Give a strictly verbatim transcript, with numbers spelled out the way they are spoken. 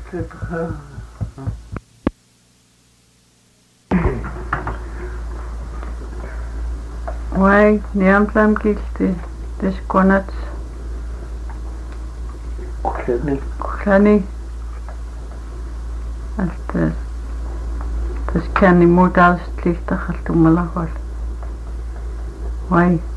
Wai niamsam kilti tiskonats Kuhlani. kuhlani altas tas kani mutalstlihtaxaltumalaqol wai